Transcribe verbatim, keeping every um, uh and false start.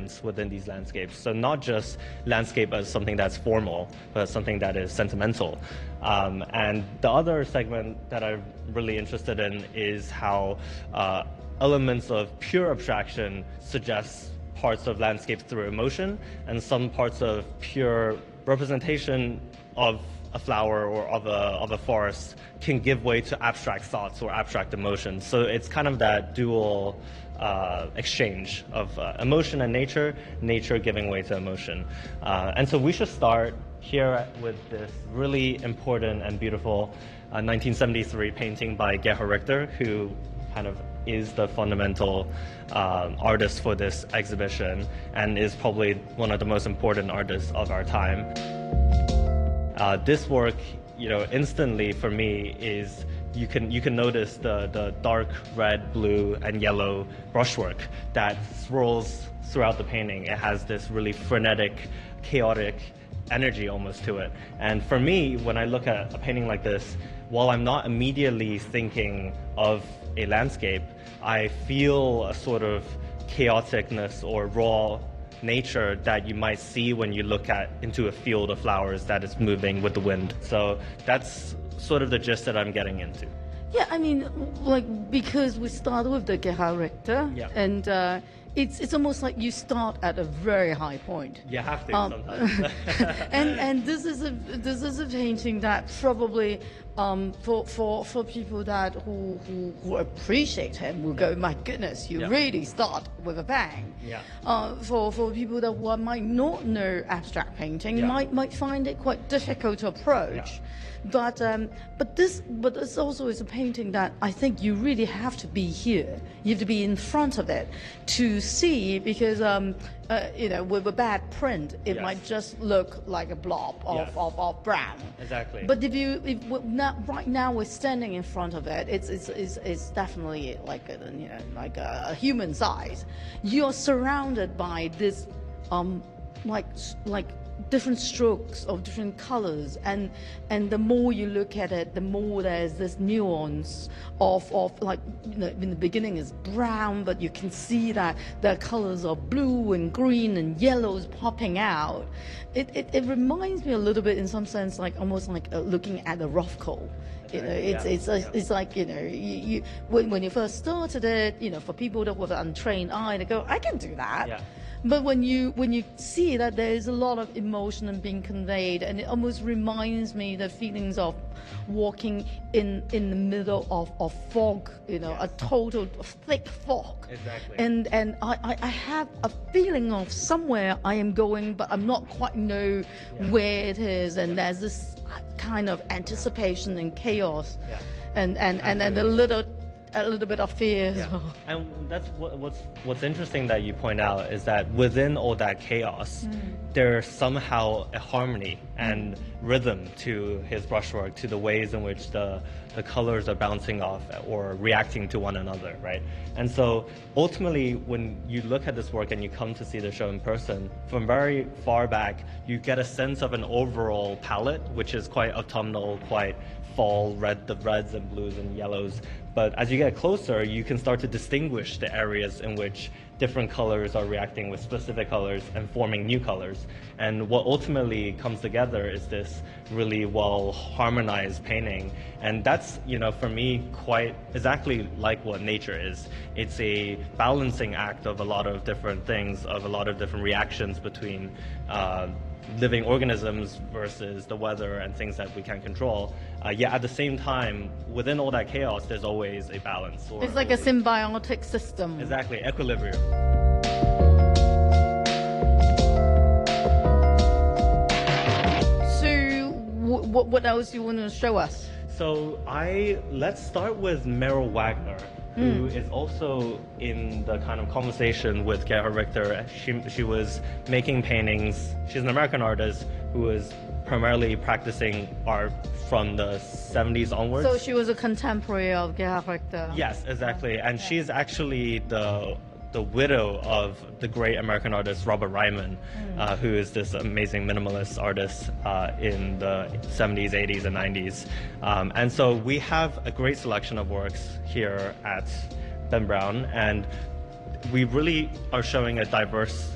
elements within these landscapes. So not just landscape as something that's formal, but something that is sentimental. Um, and the other segment that I'm really interested in is how uh, elements of pure abstraction suggest parts of landscapes through emotion, and some parts of pure representation of a flower or of a, of a forest can give way to abstract thoughts or abstract emotions. So it's kind of that dual uh, exchange of uh, emotion and nature, nature giving way to emotion. Uh, and so we should start here with this really important and beautiful uh, nineteen seventy-three painting by Gerhard Richter, who kind of is the fundamental um, artist for this exhibition and is probably one of the most important artists of our time. Uh, this work, you know, instantly for me is you can you can notice the the dark red, blue, and yellow brushwork that swirls throughout the painting. It has this really frenetic, chaotic energy almost to it. And for me, when I look at a painting like this, while I'm not immediately thinking of a landscape, I feel a sort of chaoticness or raw nature that you might see when you look at into a field of flowers that is moving with the wind. So that's sort of the gist that I'm getting into. Yeah, I mean, like, because we started with the Gerhard Richter, yeah. and uh, it's it's almost like you start at a very high point. You have to um, sometimes. and and this is a this is a painting that probably um, for for for people that who who, who appreciate him will yeah. go, my goodness, you yeah. really start with a bang. Yeah. Uh, for for people that who might not know abstract painting, yeah. might might find it quite difficult to approach. Yeah. But um, but this but this also is a painting that I think you really have to be here. You have to be in front of it to see, because um, uh, you know, with a bad print, it yes. might just look like a blob of, yes. of, of brown. Exactly. But if you if not, right now we're standing in front of it, it's it's it's, it's definitely like a, you know, like a, a human size. You're surrounded by this um like like. different strokes of different colors, and and the more you look at it, the more there's this nuance of of like, you know, in the beginning is brown, but you can see that the colors of blue and green and yellows popping out. It it, it reminds me a little bit, in some sense, like almost like uh, looking at a Rothko. You know, it's yeah. it's yeah. it's like, you know, you, you when when you first started it, you know, for people that with an untrained eye, they go, I can do that. Yeah. But when you when you see that there is a lot of emotion and being conveyed, and it almost reminds me the feelings of walking in in the middle of, of fog, you know, yes. a total thick fog. Exactly. And and I, I, I have a feeling of somewhere I am going, but I'm not quite know yeah. where it is, and yeah. there's this kind of anticipation and chaos, yeah. and and, and and a little. a little bit of fear as yeah. well. And that's what, what's what's interesting that you point out is that within all that chaos, mm. there's somehow a harmony and mm. rhythm to his brushwork, to the ways in which the the colors are bouncing off or reacting to one another, right? And so ultimately, when you look at this work and you come to see the show in person, from very far back, you get a sense of an overall palette, which is quite autumnal, quite fall, red, the reds and blues and yellows. But as you get closer, you can start to distinguish the areas in which different colors are reacting with specific colors and forming new colors. And what ultimately comes together is this really well harmonized painting. And that's, you know, for me, quite exactly like what nature is. It's a balancing act of a lot of different things, of a lot of different reactions between uh, living organisms versus the weather and things that we can control. Uh, yet at the same time, within all that chaos, there's always a balance. Or, it's like a symbiotic system. Exactly, equilibrium. So, what what else you want to show us? So I let's start with Meryl Wagner, who mm. is also in the kind of conversation with Gerhard Richter. She, she was making paintings. She's an American artist who was primarily practicing art from the seventies onwards. So she was a contemporary of Gerhard Richter. Yes, exactly. And yeah. she's actually the the widow of the great American artist Robert Ryman, mm. uh, who is this amazing minimalist artist uh, in the seventies, eighties, and nineties. Um, and so we have a great selection of works here at Ben Brown, and we really are showing a diverse